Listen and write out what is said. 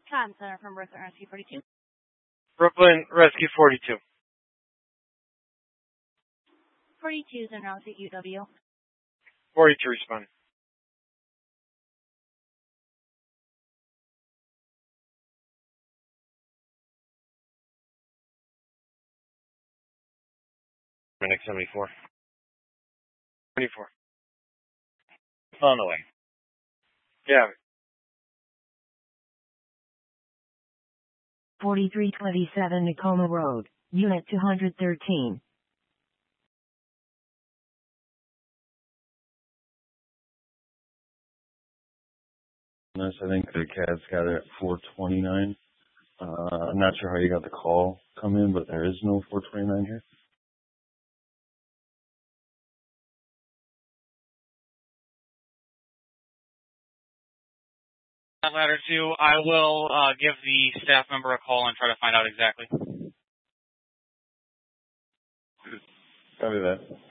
Con Center from Brooklyn Rescue 42. Brooklyn Rescue 42. 42 is en route to UW. 42 responding. Minute 74. 24. On the way. Yeah. 4327 Tacoma Road, Unit 213. I think the CAD's got it at 429. I'm not sure how you got the call come in, but there is no 429 here. Ladder 2, I will give the staff member a call and try to find out exactly. Copy that.